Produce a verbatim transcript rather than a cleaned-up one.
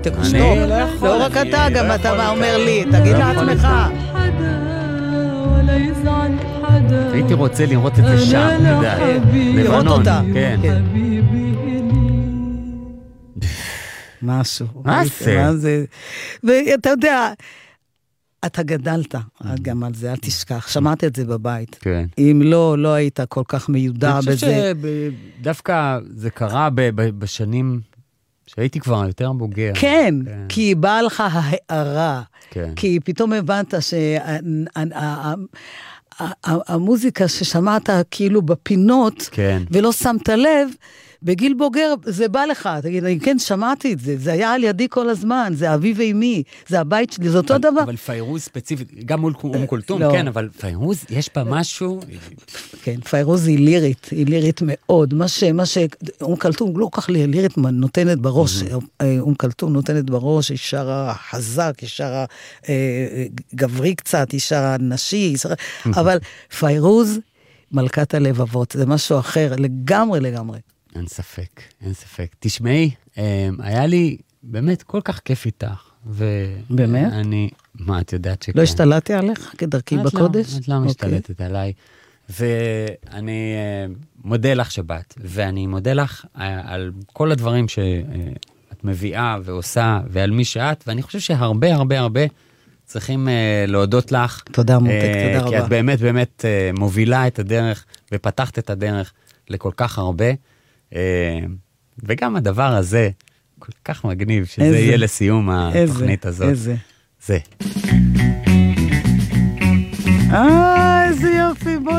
תקשתו, לא רק אתה, גם אתה מה אומר לי, תגיד לעצמך. הייתי רוצה לראות את זה שם, אתה יודע, לראות אותה. כן. משהו. מה זה? ואתה יודע, אתה גדלת גם על זה, אל תשכח. שמעת את זה בבית. כן. אם לא, לא היית כל כך מיודע בזה. אני חושב שדווקא זה קרה בשנים שהייתי כבר יותר בוגר. כן, כי היא באה לך ההערה. כן. כי פתאום הבנת שהמוזיקה ששמעת כאילו בפינות, כן. ולא שמת לב, בגיל בוגר זה בא לך, תגיד, אני כן שמעתי את זה, זה היה על ידי כל הזמן, זה אבי ואמי, זה הבית שלי, זה אותו אבל, דבר. אבל פיירוז ספציפית, גם מול אום כולתום, לא. כן, אבל פיירוז, יש בה משהו... כן, פיירוז היא לירית, היא לירית מאוד, מה ש... מה ש... אום כולתום לא כך לירית נותנת בראש, אום כולתום נותנת בראש, היא שרה חזק, היא שרה אה, גברי קצת, היא שרה נשי, היא שרה... אבל פיירוז, מלכת הלבבות, זה משהו אחר, לגמרי לגמרי. אין ספק, אין ספק. תשמעי, היה לי באמת כל כך כיף איתך. באמת? ואני, מה, את יודעת שכן. לא השתלטתי עליך כדרכי בקודש? את לא משתלטת עליי. ואני מודה לך שבאת, ואני מודה לך על כל הדברים שאת מביאה ועושה, ועל מי שאת, ואני חושב שהרבה, הרבה, הרבה צריכים להודות לך. תודה מותק, תודה רבה. כי את באמת, באמת מובילה את הדרך, ופתחת את הדרך לכל כך הרבה. וגם הדבר הזה כל כך מגניב שזה איזה, יהיה לסיום התוכנית איזה, הזאת. איזה. זה. אה, איזה יופי, בוא